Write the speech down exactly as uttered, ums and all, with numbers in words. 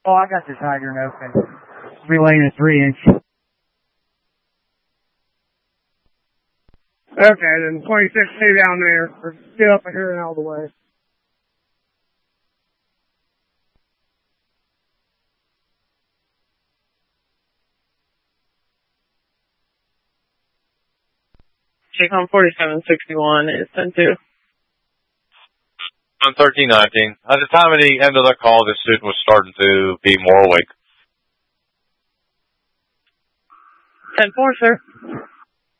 Oh, I got this hydrant open. We'll be laying a three inch. Okay, then twenty-six, stay down there. Or get up here and out of the way. Take on forty-seven sixty-one is ten two. On thirteen nineteen. At the time of the end of the call, the student was starting to be more awake. ten four, sir.